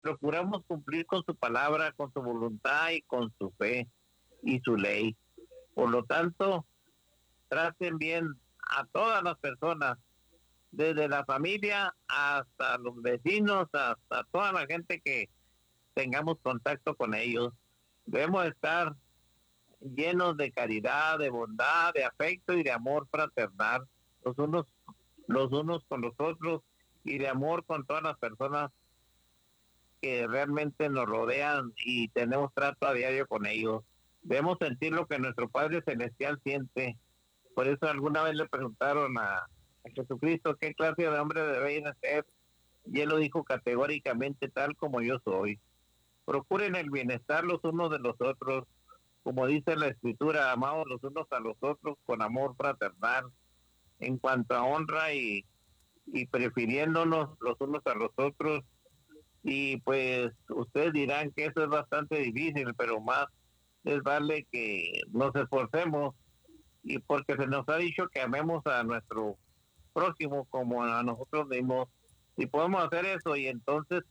procuramos cumplir con su palabra, con su voluntad y con su fe y su ley. Por lo tanto, traten bien a todas las personas, desde la familia hasta los vecinos, hasta toda la gente que tengamos contacto con ellos. Debemos estar llenos de caridad, de bondad, de afecto y de amor fraternal, los unos, los unos con los otros, y de amor con todas las personas que realmente nos rodean y tenemos trato a diario con ellos. Debemos sentir lo que nuestro Padre Celestial siente. Por eso alguna vez le preguntaron a Jesucristo qué clase de hombre debe ser, y él lo dijo categóricamente: tal como yo soy. Procuren el bienestar los unos de los otros, como dice la Escritura, amados los unos a los otros con amor fraternal, en cuanto a honra y prefiriéndonos los unos a los otros. Y pues ustedes dirán que eso es bastante difícil, pero más les vale que nos esforcemos, y porque se nos ha dicho que amemos a nuestro prójimo como a nosotros mismos. Si podemos hacer eso y entonces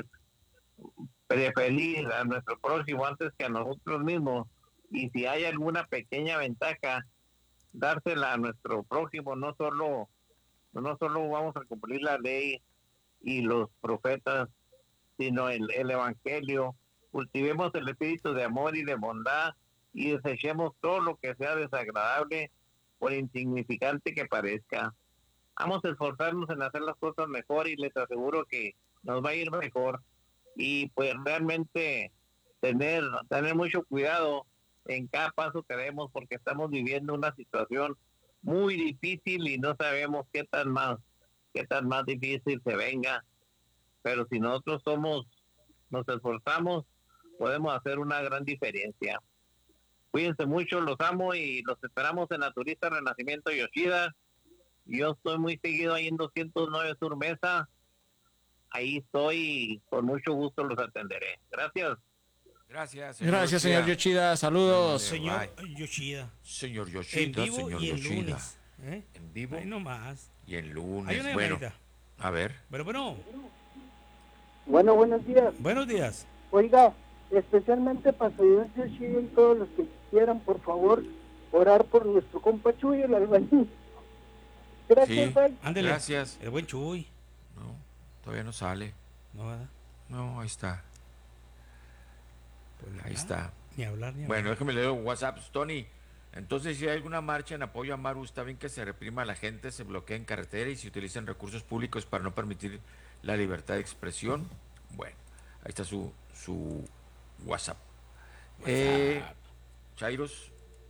preferir a nuestro prójimo antes que a nosotros mismos, y si hay alguna pequeña ventaja, dársela a nuestro prójimo, no solo vamos a cumplir la ley y los profetas, sino el evangelio. Cultivemos el espíritu de amor y de bondad, y desechemos todo lo que sea desagradable, por insignificante que parezca. Vamos a esforzarnos en hacer las cosas mejor, y les aseguro que nos va a ir mejor. Y pues realmente tener mucho cuidado en cada paso que demos, porque estamos viviendo una situación muy difícil y no sabemos qué tan más difícil se venga. Pero si nosotros nos esforzamos, podemos hacer una gran diferencia. Cuídense mucho, los amo y los esperamos en la Turista Renacimiento Yoshida. Yo estoy muy seguido ahí en 209 Sur Mesa. Ahí estoy y con mucho gusto los atenderé. Gracias. Gracias, señor Gracias, señor Yoshida. Yoshida. Saludos. Señor Bye. Yoshida. Señor En Yoshida, vivo señor y el Yoshida. lunes. ¿eh? En vivo Ahí nomás. y en Hay lunes. una Bueno, llamadita. a ver. Bueno. Bueno, buenos días. Buenos días. Oiga, especialmente para señor Yoshida y todos los que quieran, por favor, orar por nuestro compa Chuy, el albañil. Gracias, Sí, bye. Ándele. gracias. El buen Chuy. No, todavía no sale. No, ¿verdad? No, ahí está. Pues Ahí nada, está. Ni hablar, ni Bueno, hablar. déjame leer WhatsApp, Tony. Entonces, si hay alguna marcha en apoyo a Maru, está bien que se reprima a la gente, se bloquee en carretera y se utilicen recursos públicos para no permitir la libertad de expresión. Bueno, ahí está su WhatsApp. Chairos,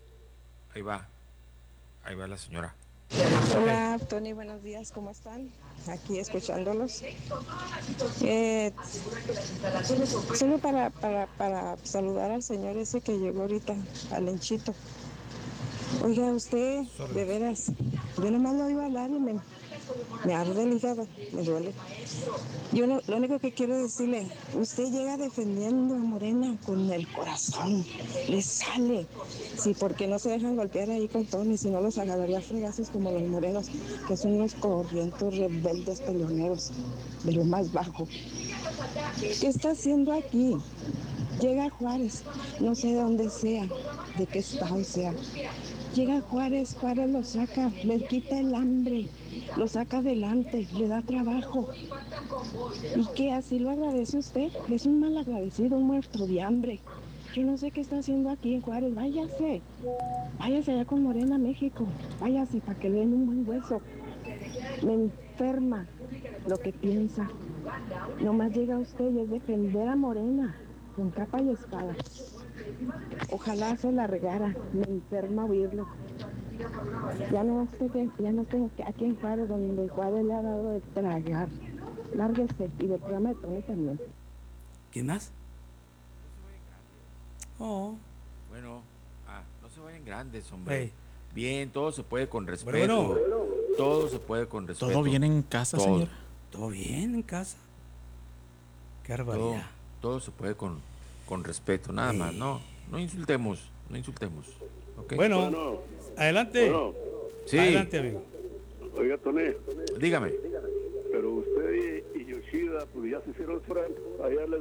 ahí va la señora. Hola, Tony, buenos días, ¿cómo están? Aquí escuchándolos. Solo para saludar al señor ese que llegó ahorita, al Lenchito. Oiga, usted, de veras, yo nomás lo iba a hablar y me arde el hígado, me duele. Yo lo único que quiero decirle, usted llega defendiendo a Morena con el corazón, le sale. Sí, porque no se dejan golpear ahí con Tony, si no los agarraría a fregazos como los morenos, que son unos corrientos rebeldes peleoneros, de lo más bajo. ¿Qué está haciendo aquí? Llega Juárez, no sé de dónde sea, de qué estado sea. Llega Juárez lo saca, le quita el hambre, lo saca adelante, le da trabajo. ¿Y qué? ¿Así lo agradece usted? Es un mal agradecido, un muerto de hambre. Yo no sé qué está haciendo aquí en Juárez, váyase allá con Morena, México, váyase para que le den un buen hueso. Me enferma lo que piensa. Nomás llega usted y es defender a Morena, con capa y espada. Ojalá se la regara, me enferma oírlo. Ya no tengo aquí en Juárez, donde Juárez le ha dado de tragar. Lárguese, y del programa de Tony también. ¿Quién más? Oh. Bueno, no se vayan grandes, hombre. Hey. Bien, todo se puede con respeto. Bueno. Todo se puede con respeto. ¿Todo bien en casa, Todo. señor? ¿Todo bien en casa? Qué barbaridad. Todo se puede con respeto, nada más. No insultemos. ¿Okay? Bueno, adelante. Bueno, Sí. Adelante, amigo. oiga, Tony, Dígame. pero usted y Yoshida, pues ya se hicieron friends. Allá les